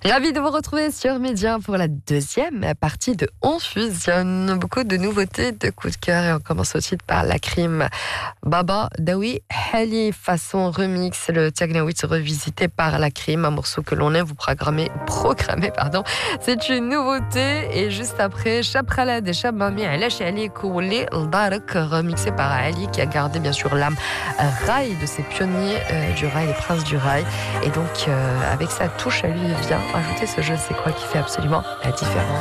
Ravi de vous retrouver sur Média pour la deuxième partie de On Fusionne. Beaucoup de nouveautés, de coups de cœur et on commence aussi par la crime Baba Dawi Hali façon remix, le Tiagnawit revisité par la crime, un morceau que l'on aime vous programmer, c'est une nouveauté et juste après Chapralad et Chabami Alash Ali Kouli Aldarak remixé par Ali qui a gardé bien sûr l'âme rail de ces pionniers du rail, les princes du rail et donc avec sa touche à lui il vient ajouter ce je sais quoi qui fait absolument la différence.